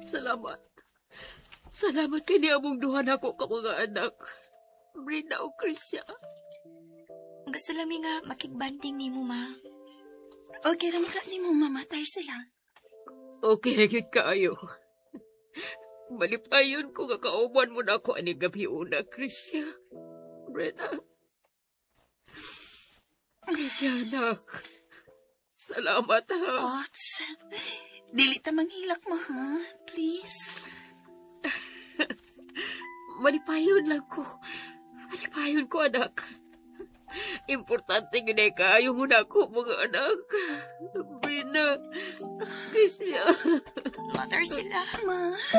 Salamat. Salamat kay niya mong duha na ako ka mga anak. Brenda o Krisya. Gusto lang nga makigbanding ni mo, ma. Okay ram ka ni mo mamatar sila. Okay na yun kayo. Malipayon ko nga kauban mo na ako ani gabi una, Krisya. Brenda. Krisya, anak. Salamat, ha. Ops. Dili ta manghilak mo, ha? Please. Malipayon lang ko. Malipayon ko, anak. Importante gina kayo mo na ako, mga anak. Brina. Krisya. Matar sila. Ma.